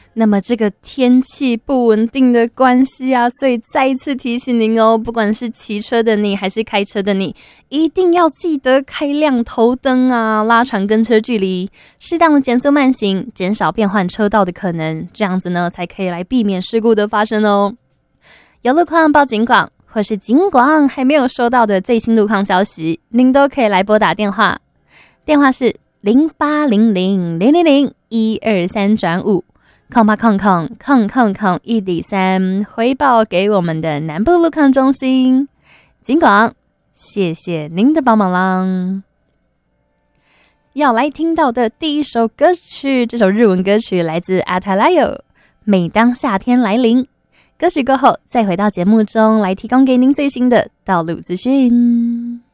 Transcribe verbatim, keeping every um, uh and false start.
那么这个天气不稳定的关系啊，所以再一次提醒您哦，不管是骑车的你还是开车的你，一定要记得开亮头灯啊，拉长跟车距离，适当的减速慢行，减少变换车道的可能，这样子呢才可以来避免事故的发生哦。有路况报警广，或是警广还没有收到的最新路况消息，您都可以来拨打电话，电话是零八零零零零零一二三转五。空八空空空空空一底三，回报给我们的南部路况中心。警广，谢谢您的帮忙啦。要来听到的第一首歌曲，这首日文歌曲来自阿塔拉友，每当夏天来临。歌曲过后，再回到节目中来提供给您最新的道路资讯。